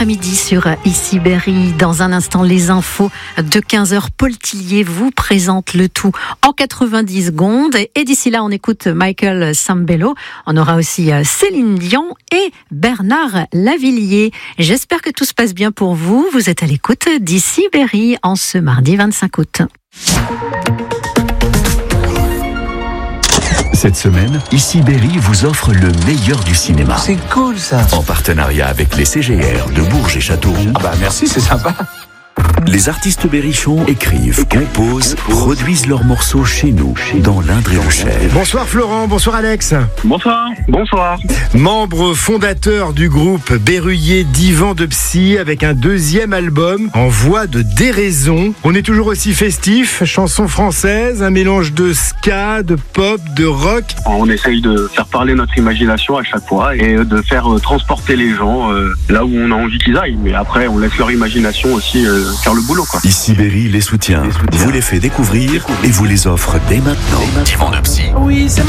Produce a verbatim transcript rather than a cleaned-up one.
après-midi sur Ici Berry. Dans un instant, les infos de quinze heures. Paul Tillier vous présente le tout en quatre-vingt-dix secondes. Et d'ici là, on écoute Michael Sambello. On aura aussi Céline Dion et Bernard Lavillier. J'espère que tout se passe bien pour vous. Vous êtes à l'écoute d'Ici Berry en ce mardi vingt-cinq août. Cette semaine, Ici Berry vous offre le meilleur du cinéma. C'est cool ça. En partenariat avec les C G R de Bourges et Châteauroux. Ah bah merci, c'est sympa. Les artistes berrichons écrivent, composent, produisent leurs morceaux chez nous, dans l'Indre et le Cher. Bonsoir Florent, bonsoir Alex. Bonsoir, bonsoir. Membre fondateur du groupe Berruyer Divan de Psy avec un deuxième album en voie de déraison. On est toujours aussi festif, chansons françaises, un mélange de ska, de pop, de rock. On essaye de faire parler notre imagination à chaque fois et de faire transporter les gens euh, là où on a envie qu'ils aillent. Mais après, on laisse leur imagination aussi euh, faire le boulot, quoi. Ici Berry les soutient, vous les fait découvrir et vous les offre dès maintenant. Divan de Psy. Oui, c'est